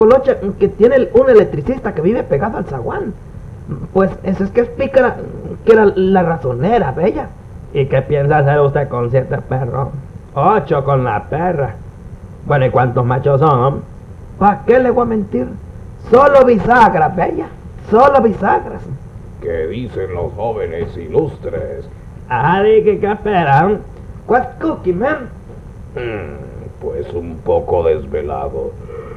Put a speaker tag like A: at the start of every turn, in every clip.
A: colocha que tiene un electricista que vive pegado al zaguán. Pues eso es que explica que era la razonera, bella.
B: ¿Y qué piensa hacer usted con 7 perros? 8 con la perra. Bueno, ¿y cuántos machos son?
A: ¿Para qué le voy a mentir? Solo bisagras, bella. Solo bisagras.
C: ¿Qué dicen los jóvenes ilustres?
B: Ajá, ¿qué esperan?
A: What's cookie, man?
C: Pues un poco desvelado.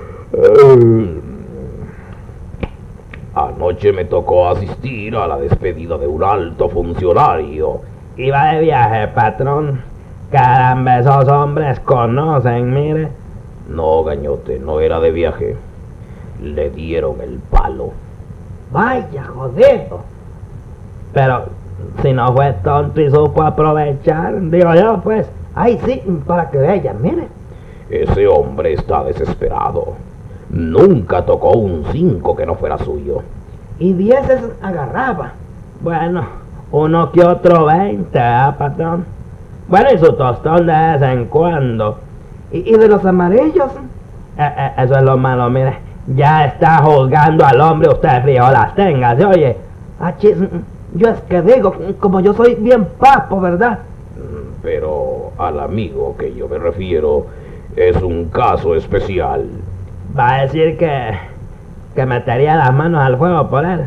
C: Anoche me tocó asistir a la despedida de un alto funcionario.
B: Iba de viaje, patrón. Caramba, esos hombres conocen, mire.
C: No, gañote, no era de viaje. Le dieron el palo.
A: Vaya, jodido.
B: Pero si no fue tonto y supo aprovechar, digo yo, pues.
A: Ay, sí, para que vean, mire.
C: Ese hombre está desesperado. Nunca tocó un 5 que no fuera suyo.
A: Y 10 agarraba.
B: Bueno, uno que otro 20, patrón? Bueno, y su tostón de vez en cuando.
A: ¿Y de los amarillos?
B: Eso es lo malo, mire. Ya está juzgando al hombre usted, frijolas, tenga, ¿se oye?
A: Achis, yo es que digo, como yo soy bien papo, ¿verdad?
C: Pero al amigo que yo me refiero es un caso especial.
B: Va a decir que metería las manos al fuego por él.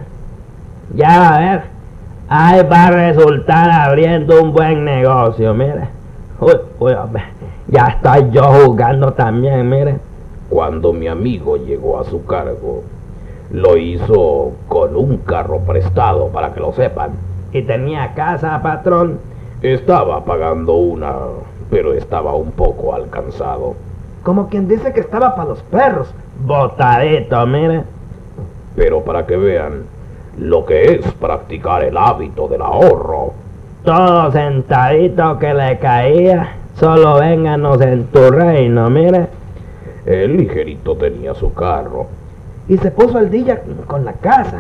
B: Ya va a ver. Ahí va a resultar abriendo un buen negocio, mire. Uy, hombre. Ya estoy yo jugando también, mire.
C: Cuando mi amigo llegó a su cargo, lo hizo con un carro prestado, para que lo sepan.
B: ¿Y tenía casa, patrón?
C: Estaba pagando una, pero estaba un poco alcanzado.
A: Como quien dice que estaba para los perros.
B: Botadito, mire.
C: Pero para que vean lo que es practicar el hábito del ahorro.
B: Todo sentadito que le caía, solo vénganos en tu reino, mire.
C: El ligerito tenía su carro.
A: Y se puso al día con la casa.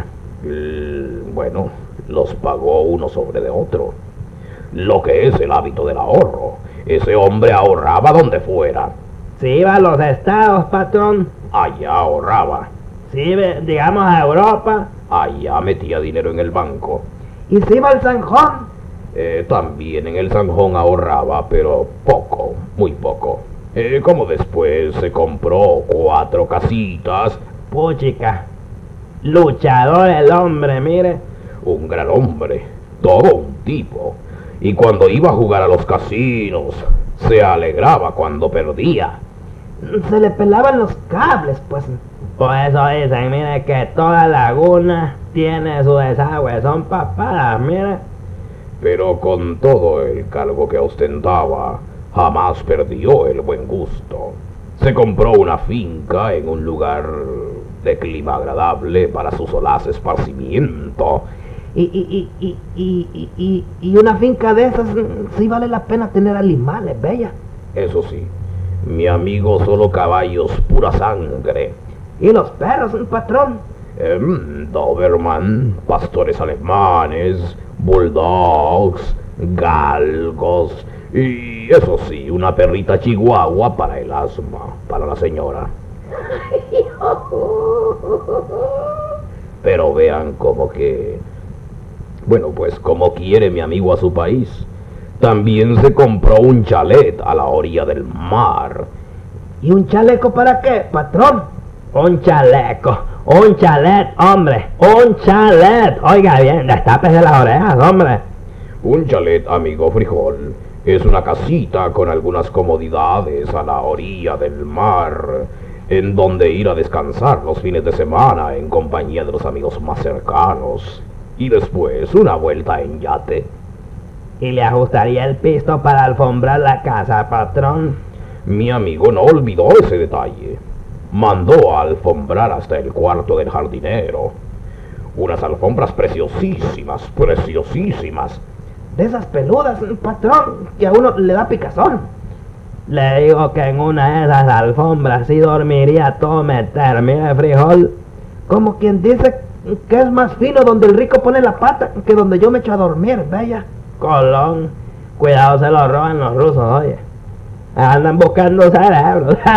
C: Bueno, los pagó uno sobre de otro. Lo que es el hábito del ahorro. Ese hombre ahorraba donde fuera.
B: Si iba a los estados, patrón,
C: Allá ahorraba.
B: si iba, digamos, a Europa,
C: Allá metía dinero en el banco.
A: Y se iba al Sanjón.
C: También en el Sanjón ahorraba, pero poco, muy poco. Como después se compró 4 casitas.
B: puchica. Luchador el hombre, mire.
C: Un gran hombre, todo un tipo. Y cuando iba a jugar a los casinos, se alegraba cuando perdía.
A: Se le pelaban los cables, pues.
B: Por eso dicen, mire, que toda laguna tiene su desagüe, son papadas, mire.
C: Pero con todo el cargo que ostentaba, jamás perdió el buen gusto. Se compró una finca en un lugar de clima agradable para su solaz esparcimiento.
A: Y una finca de esas sí vale la pena tener animales, bella.
C: Eso sí, mi amigo solo caballos pura sangre.
A: Y los perros, patrón.
C: Doberman, pastores alemanes, bulldogs, galgos y eso sí, una perrita chihuahua para el asma, para la señora. Pero vean como que, bueno, pues como quiere mi amigo a su país. También se compró un chalet a la orilla del mar.
A: ¿Y un chaleco para qué, patrón?
B: Un chaleco, un chalet, hombre, un chalet. Oiga bien, destápese las orejas, hombre.
C: Un chalet, amigo frijol, es una casita con algunas comodidades a la orilla del mar, en donde ir a descansar los fines de semana en compañía de los amigos más cercanos. Y después una vuelta en yate.
B: ¿Y le ajustaría el piso para alfombrar la casa, patrón?
C: Mi amigo no olvidó ese detalle. Mandó a alfombrar hasta el cuarto del jardinero. Unas alfombras preciosísimas, preciosísimas.
A: De esas peludas, patrón, que a uno le da picazón.
B: Le digo que en una de esas alfombras sí dormiría todo meter, mire, frijol.
A: Como quien dice que es más fino donde el rico pone la pata que donde yo me echo a dormir, bella.
B: Colón, cuidado se lo roban los rusos, oye. Andan buscando cerebros.